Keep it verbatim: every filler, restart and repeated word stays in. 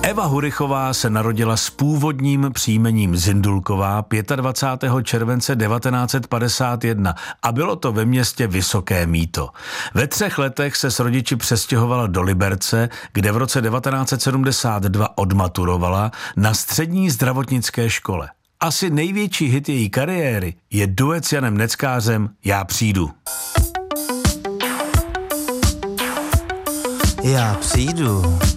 Eva Hurichová se narodila s původním příjmením Zindulková dvacátého pátého července devatenáct set padesát jedna a bylo to ve městě Vysoké Mýto. Ve třech letech se s rodiči přestěhovala do Liberce, kde v roce devatenáct set sedmdesát dva odmaturovala na střední zdravotnické škole. Asi největší hit její kariéry je duet s Janem Neckářem Já přijdu. Já přijdu.